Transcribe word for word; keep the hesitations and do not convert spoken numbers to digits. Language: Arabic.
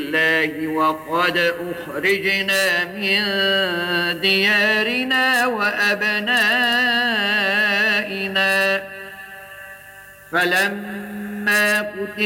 الله وقد أخرجنا من ديارنا وأبنائنا فلما كتب